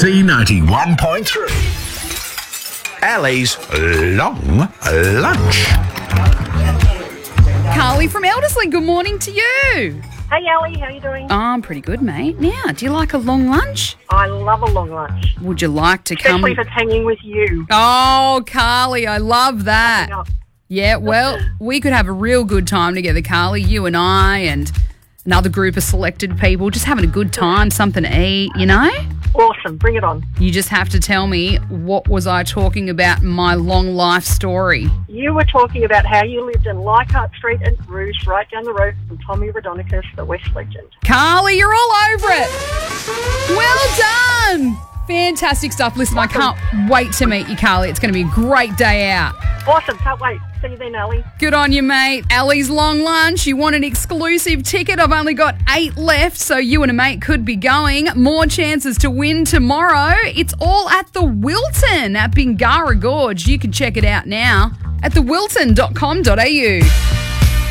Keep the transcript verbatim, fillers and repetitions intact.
Z ninety-one point three. Ali's Long Lunch. Carly from Elderslie, good morning to you. Hey, Ali, how you doing? Oh, I'm pretty good, mate. Now, do you like a long lunch? I love a long lunch. Would you like to come? Especially if it's hanging with you. Oh, Carly, I love that. Yeah. Yeah, well, we could have a real good time together, Carly, you and I and another group of selected people, just having a good time, something to eat, you know? Awesome, bring it on. You just have to tell me, what was I talking about in my long life story? You were talking about how you lived in Leichhardt Street in Bruges, right down the road from Tommy Raudonikis, the West legend. Carly, you're all over it. Well done. Fantastic stuff. Listen, I can't wait to meet you, Carly. It's going to be a great day out. Awesome, can't wait. See you then, Ali. Good on you, mate. Ali's long lunch. You want an exclusive ticket? I've only got eight left, so you and a mate could be going. More chances to win tomorrow. It's all at the Wilton at Bingara Gorge. You can check it out now at the wilton dot com dot a u.